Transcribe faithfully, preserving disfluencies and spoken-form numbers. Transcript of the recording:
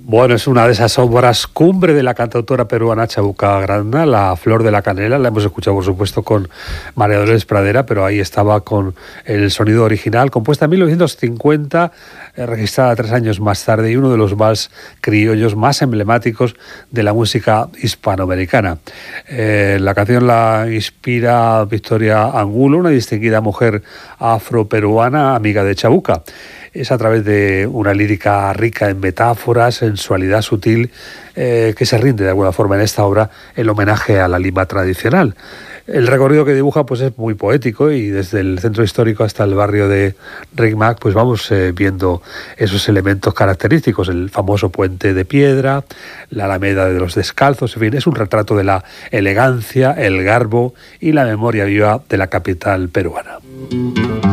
Bueno, es una de esas obras cumbre de la cantautora peruana Chabuca Granda, La Flor de la Canela. La hemos escuchado, por supuesto, con María Dolores Pradera, pero ahí estaba con el sonido original, compuesta en mil novecientos cincuenta, eh, registrada tres años más tarde, y uno de los vals criollos más emblemáticos de la música hispanoamericana. Eh, la canción la inspira Victoria Angulo, una distinguida mujer afroperuana, amiga de Chabuca. Es a través de una lírica rica en metáforas, sensualidad sutil, eh, que se rinde de alguna forma en esta obra el homenaje a la Lima tradicional. El recorrido que dibuja pues es muy poético, y desde el centro histórico hasta el barrio de Rimac pues vamos eh, viendo esos elementos característicos, el famoso puente de piedra, la Alameda de los Descalzos, en fin, es un retrato de la elegancia, el garbo y la memoria viva de la capital peruana.